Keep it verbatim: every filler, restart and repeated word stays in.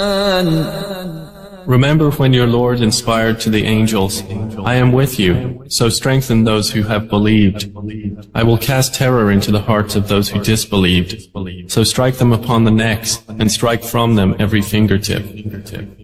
Remember when your Lord inspired to the angels, I am with you, so strengthen those who have believed. I will cast terror into the hearts of those who disbelieved, so strike them upon the necks, and strike from them every fingertip.